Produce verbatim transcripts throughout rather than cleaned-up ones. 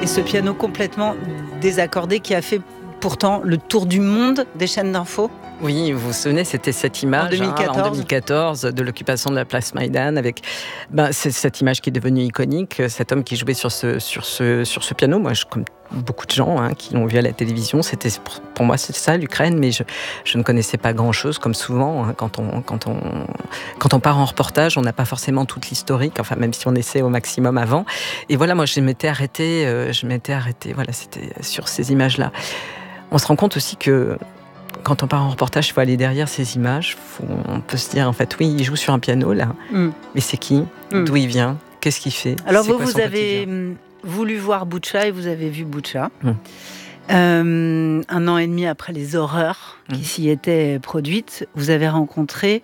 Et ce piano complètement désaccordé qui a fait pourtant le tour du monde des chaînes d'infos. Oui, vous vous souvenez, c'était cette image en deux mille quatorze, hein, en deux mille quatorze de l'occupation de la place Maïdan avec ben, c'est cette image qui est devenue iconique, cet homme qui jouait sur ce, sur ce, sur ce piano. Moi, je, comme beaucoup de gens hein, qui l'ont vu à la télévision, c'était, pour moi, c'était ça, l'Ukraine, mais je, je ne connaissais pas grand-chose, comme souvent, hein, quand, on, quand, on, quand on part en reportage, on n'a pas forcément toute l'historique, enfin, même si on essaie au maximum avant. Et voilà, moi, je m'étais arrêtée, euh, je m'étais arrêtée, voilà, c'était sur ces images-là. On se rend compte aussi que quand on part en reportage, il faut aller derrière ces images. Faut, on peut se dire, en fait, oui, il joue sur un piano, là. Mm. Mais c'est qui mm. D'où il vient? Qu'est-ce qu'il fait? Alors, c'est vous, vous avez voulu voir Boutcha et vous avez vu Boutcha. Mm. Euh, un an et demi après les horreurs mm. qui s'y étaient produites, vous avez rencontré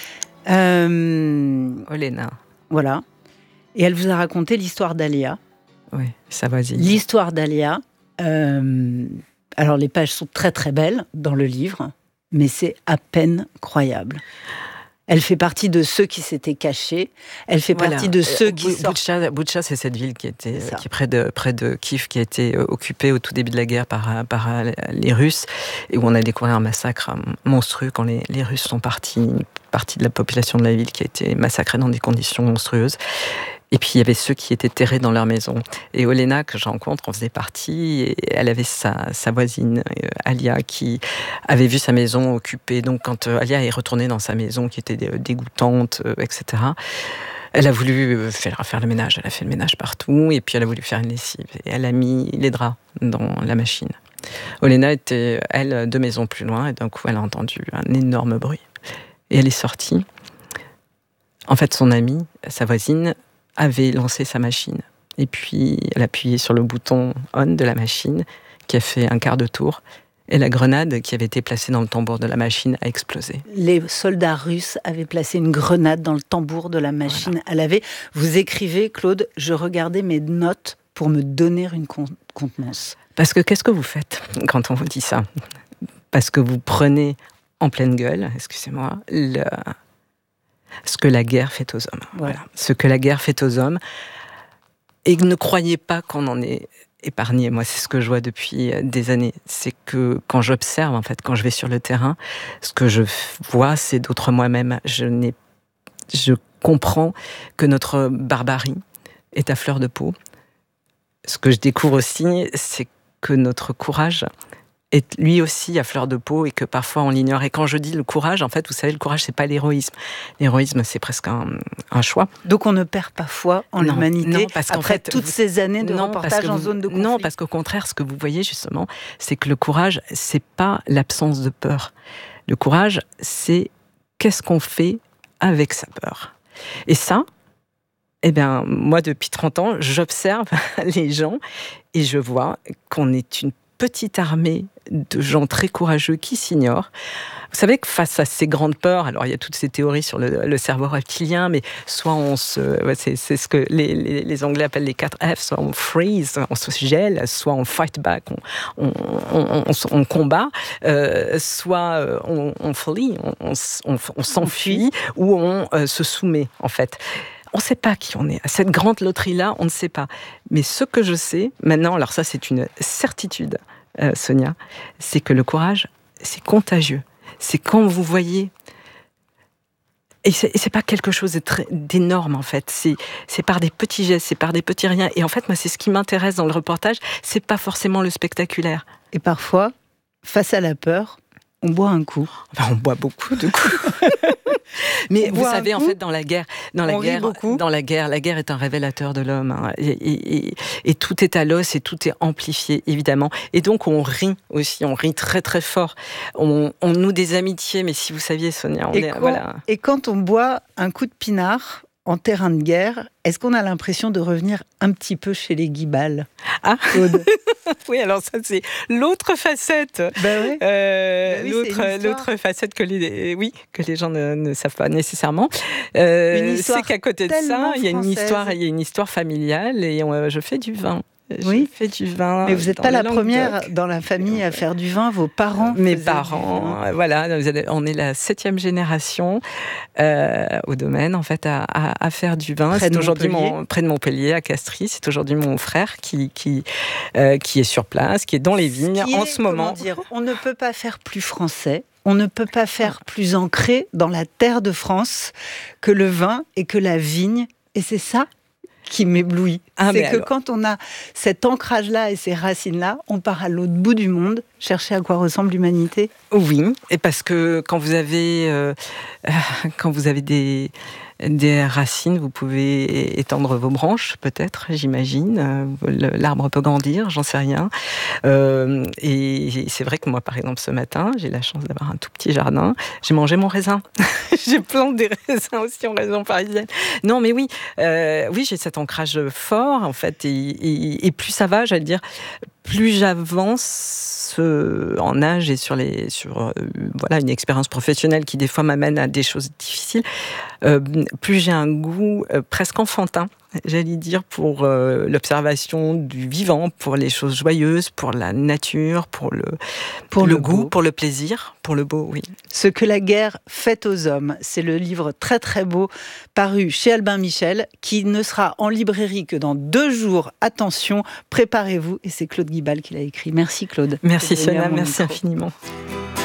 euh, Olena. Voilà. Et elle vous a raconté l'histoire d'Alia. Oui, sa voisine. L'histoire d'Alia. Euh, Alors, les pages sont très très belles dans le livre, mais c'est à peine croyable. Elle fait partie de ceux qui s'étaient cachés. Elle fait voilà. partie de ceux qui sortent... Boutcha, Boutcha, c'est cette ville qui, était, qui est près de, près de Kiev, qui a été occupée au tout début de la guerre par, par les Russes, et où on a découvert un massacre monstrueux quand les, les Russes sont partis, une partie de la population de la ville qui a été massacrée dans des conditions monstrueuses. Et puis, il y avait ceux qui étaient terrés dans leur maison. Et Olena, que je rencontre, en faisait partie. Et elle avait sa, sa voisine, euh, Alia, qui avait vu sa maison occupée. Donc, quand euh, Alia est retournée dans sa maison, qui était dégoûtante, euh, et cetera, elle a voulu faire, faire le ménage. Elle a fait le ménage partout. Et puis, elle a voulu faire une lessive. Et elle a mis les draps dans la machine. Olena était, elle, deux maisons plus loin. Et d'un coup, elle a entendu un énorme bruit. Et elle est sortie. En fait, son amie, sa voisine, avait lancé sa machine. Et puis, elle a appuyé sur le bouton on de la machine, qui a fait un quart de tour. Et la grenade qui avait été placée dans le tambour de la machine a explosé. Les soldats russes avaient placé une grenade dans le tambour de la machine voilà. à laver. Vous écrivez, Claude, je regardais mes notes pour me donner une contenance. Parce que qu'est-ce que vous faites quand on vous dit ça? Parce que vous prenez en pleine gueule, excusez-moi, le... ce que la guerre fait aux hommes. Voilà. Voilà. Ce que la guerre fait aux hommes. Et ne croyez pas qu'on en est épargné. Moi, c'est ce que je vois depuis des années. C'est que quand j'observe, en fait, quand je vais sur le terrain, ce que je vois, c'est d'autres moi-même. Je, n'ai... je comprends que notre barbarie est à fleur de peau. Ce que je découvre aussi, c'est que notre courage est lui aussi à fleur de peau et que parfois on l'ignore. Et quand je dis le courage, en fait, vous savez, le courage, c'est pas l'héroïsme. L'héroïsme, c'est presque un, un choix. Donc on ne perd pas foi en non, l'humanité non, parce après fait, toutes vous, ces années de non, reportage en vous, zone de conflit. Non, parce qu'au contraire, ce que vous voyez justement, c'est que le courage, c'est pas l'absence de peur. Le courage, c'est qu'est-ce qu'on fait avec sa peur. Et ça, eh bien, moi, depuis trente ans, j'observe les gens et je vois qu'on est une petite armée de gens très courageux qui s'ignorent. Vous savez que face à ces grandes peurs, alors il y a toutes ces théories sur le, le cerveau reptilien, mais soit on se, c'est, c'est ce que les, les, les Anglais appellent les quatre F, soit on freeze, on se gèle, soit on fight back, on, on, on, on, on combat, euh, soit on, on flee, on, on, on s'enfuit, ou on euh, se soumet en fait. On ne sait pas qui on est. À cette grande loterie-là, on ne sait pas. Mais ce que je sais, maintenant, alors ça c'est une certitude, euh, Sonia, c'est que le courage, c'est contagieux. C'est quand vous voyez... Et c'est, et c'est pas quelque chose de très, d'énorme, en fait. C'est, c'est par des petits gestes, c'est par des petits riens. Et en fait, moi, c'est ce qui m'intéresse dans le reportage, c'est pas forcément le spectaculaire. Et parfois, face à la peur, on boit un coup. Enfin, on boit beaucoup de coups. Mais on vous savez, en fait, dans la guerre, dans la guerre, dans la guerre, la guerre est un révélateur de l'homme. Hein, et, et, et tout est à l'os et tout est amplifié, évidemment. Et donc, on rit aussi, on rit très très fort. On, on noue des amitiés, mais si vous saviez, Sonia, on et est quand, voilà. Et quand on boit un coup de pinard en terrain de guerre, est-ce qu'on a l'impression de revenir un petit peu chez les Guibal? Ah oui, alors ça c'est l'autre facette. Ben oui. euh, ben oui, l'autre, l'autre facette que les, oui, que les gens ne, ne savent pas nécessairement. Euh, c'est qu'à côté de ça, il y a une histoire, il y a une histoire familiale et on, je fais du vin. Oui. Je fais du vin. Mais vous n'êtes dans pas le la Languedoc. première dans la famille à faire du vin. Vos parents. Mes faisaient du parents, vin. euh, voilà, on est la septième génération euh, au domaine, en fait, à, à, à faire du vin. Près C'est de aujourd'hui Montpellier. mon, près de Montpellier, à Castries. C'est aujourd'hui mon frère qui, qui, euh, qui est sur place, qui est dans les vignes Qui en est, ce moment. Comment dire, on ne peut pas faire plus français. On ne peut pas faire plus ancré dans la terre de France que le vin et que la vigne. Et c'est ça qui m'éblouit. Ah, c'est mais que alors... quand on a cet ancrage-là et ces racines-là, on part à l'autre bout du monde chercher à quoi ressemble l'humanité. Oui, et parce que quand vous avez, euh, quand vous avez des, des racines, vous pouvez étendre vos branches, peut-être, j'imagine. L'arbre peut grandir, j'en sais rien. Euh, et c'est vrai que moi, par exemple, ce matin, j'ai la chance d'avoir un tout petit jardin. J'ai mangé mon raisin. J'ai planté des raisins aussi en région parisienne. Non, mais oui, euh, oui, j'ai cet ancrage fort, en fait. Et, et, et plus ça va, j'allais dire, plus j'avance euh, en âge et sur, les, sur euh, voilà, une expérience professionnelle qui, des fois, m'amène à des choses difficiles, euh, plus j'ai un goût euh, presque enfantin, j'allais dire, pour euh, l'observation du vivant, pour les choses joyeuses, pour la nature, pour le, pour le, le goût, beau. pour le plaisir, pour le beau, oui. Ce que la guerre fait aux hommes, c'est le livre très très beau paru chez Albin Michel, qui ne sera en librairie que dans deux jours. Attention, préparez-vous, et c'est Claude Guibal qui l'a écrit. Merci Claude. Merci Sonia, merci infiniment.